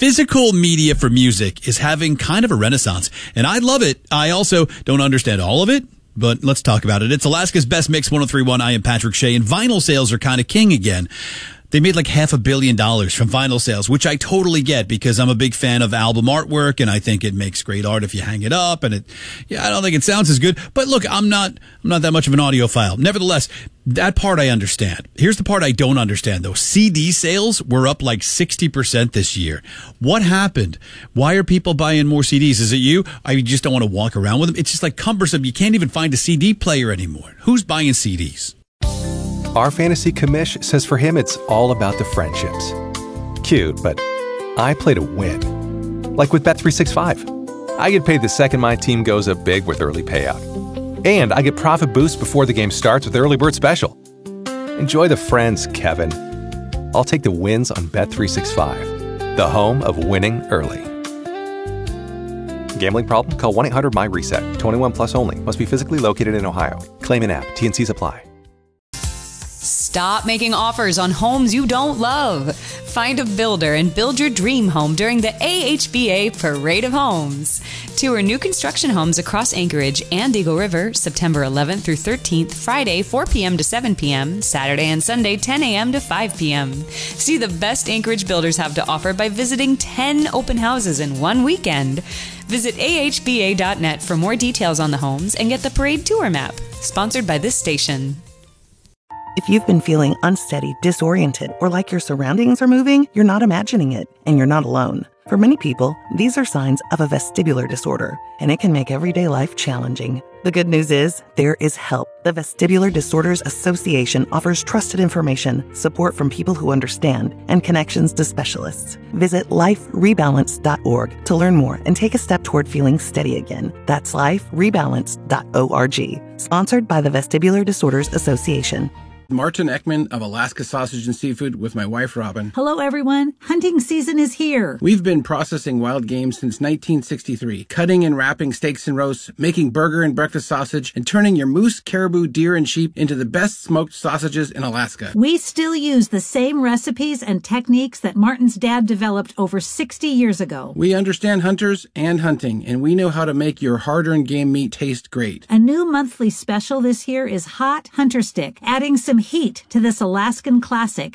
Physical media for music is having kind of a renaissance, and I love it. I also don't understand all of it, but let's talk about it. It's Alaska's Best Mix 103.1. I am Patrick Shea, and vinyl sales are kind of king again. They made like $500 million from vinyl sales, which I totally get because I'm a big fan of album artwork, and I think it makes great art if you hang it up. And I don't think it sounds as good. But look, I'm not that much of an audiophile. Nevertheless, that part I understand. Here's the part I don't understand, though. CD sales were up like 60% this year. What happened? Why are people buying more CDs? Is it you? I just don't want to walk around with them. It's just like cumbersome. You can't even find a CD player anymore. Who's buying CDs? Our fantasy commish says for him it's all about the friendships. Cute, but I play to win. Like with Bet365. I get paid the second my team goes up big with early payout. And I get profit boost before the game starts with Early Bird Special. Enjoy the friends, Kevin. I'll take the wins on Bet365, the home of winning early. Gambling problem? Call 1-800-MY-RESET. 21 plus only. Must be physically located in Ohio. Claim in app. T&Cs apply. Stop making offers on homes you don't love. Find a builder and build your dream home during the AHBA Parade of Homes. Tour new construction homes across Anchorage and Eagle River, September 11th through 13th, Friday 4 p.m. to 7 p.m., Saturday and Sunday 10 a.m. to 5 p.m. See the best Anchorage builders have to offer by visiting 10 open houses in one weekend. Visit ahba.net for more details on the homes and get the parade tour map. Sponsored by this station. If you've been feeling unsteady, disoriented, or like your surroundings are moving, you're not imagining it, and you're not alone. For many people, these are signs of a vestibular disorder, and it can make everyday life challenging. The good news is, there is help. The Vestibular Disorders Association offers trusted information, support from people who understand, and connections to specialists. Visit liferebalance.org to learn more and take a step toward feeling steady again. That's liferebalance.org. Sponsored by the Vestibular Disorders Association. Martin Ekman of Alaska Sausage and Seafood with my wife, Robin. Hello, everyone. Hunting season is here. We've been processing wild game since 1963, cutting and wrapping steaks and roasts, making burger and breakfast sausage, and turning your moose, caribou, deer, and sheep into the best smoked sausages in Alaska. We still use the same recipes and techniques that Martin's dad developed over 60 years ago. We understand hunters and hunting, and we know how to make your hard-earned game meat taste great. A new monthly special this year is Hot Hunter Stick, adding some heat to this Alaskan classic.